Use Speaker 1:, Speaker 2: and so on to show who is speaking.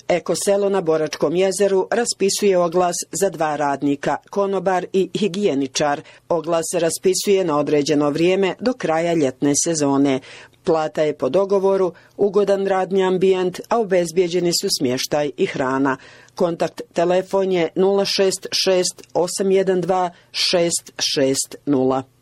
Speaker 1: Eko selo na Boračkom jezeru raspisuje oglas za 2 radnika, konobar i higijeničar. Oglas se raspisuje na određeno vrijeme do kraja ljetne sezone. Plata je po dogovoru, ugodan radni ambijent, a obezbijeđeni su smještaj i hrana. Kontakt telefon je 066 812 660.